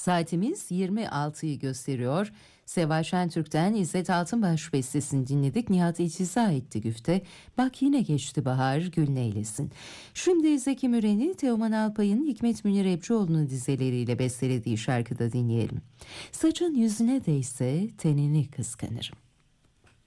Saatimiz 26'yı gösteriyor. Seval Şentürk'ten İzzet Altınbaş bestesini dinledik. Nihat İciz'a etti güfte. Bak yine geçti bahar, gül neylesin. Şimdi Zeki Müren'i Teoman Alpay'ın Hikmet Münir Ebcioğlu'nun dizeleriyle bestelediği şarkıda dinleyelim. Saçın yüzüne değse tenini kıskanırım.